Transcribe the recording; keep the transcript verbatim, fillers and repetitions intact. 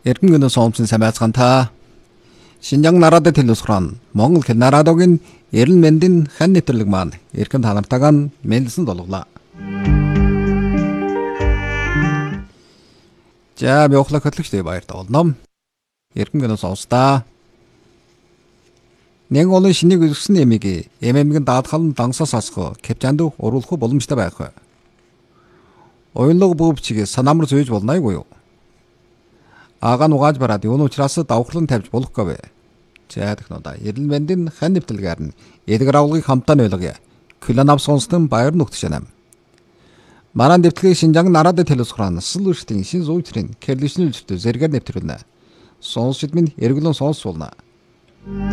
Эргэн гэнэ соомсын самайцхан та Шинжаан нараад телевизрон Монгол хэл нараадогийн эрен мэндийн хан нэвтрэлэг маань эрхэм та нартайгаа мэнлсэн долглаа. За би ухлах хөтлөгчтэй баяртай болном. Эрхэм гэнэ соонстаа. Нэг олон шинийг өсгсөн эмийг эмэмгэн даадхалн дансаас асах кепчанд уруулах боломжтой байх. Оюунлог бүвчиг санамар зүйж болно айгүй юу? Агаан угааж бараад юун учраас давхарлан тавьж болохгүй вэ? За технодаа эрен мэндийн хан нэвтрэлгээр нь эдгэр авлагыг хамтаа нөлгөө. Кланав сонстон баяр нүгтшэнэм. Маран дэвтлэгийг Шинжаан нараад телевизрон сул үртийн шин зүйтрийн кэрлишнэл зүтэ зэрэг нэвтрүүлнэ. Сонсчид минь эргэлэн сонсуулна.